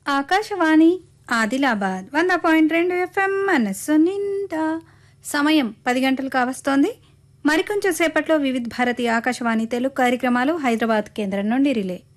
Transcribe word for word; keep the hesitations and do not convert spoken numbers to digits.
ఆకాశవాణి ఆదిలాబాద్ వంద పాయింట్ రెండు ఎఫ్ఎం మనస్సు నిండా. సమయం పది గంటలు కావస్తోంది. మరికొంచెం సేపట్లో వివిధ భారతి ఆకాశవాణి తెలుగు కార్యక్రమాలు హైదరాబాద్ కేంద్రం నుండి రిలే.